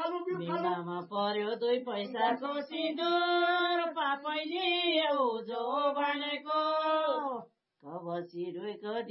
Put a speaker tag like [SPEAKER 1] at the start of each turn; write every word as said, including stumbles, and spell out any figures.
[SPEAKER 1] बिमामा पर्यो दुई पैसाको सिन्दुर पापैले उजो भनेको कबसी रुईको